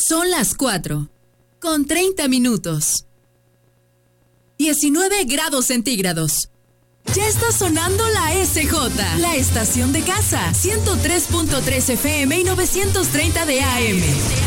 Son las 4:30. 19 grados centígrados. Ya está sonando la SJ, la estación de casa. 103.3 FM y 930 de AM.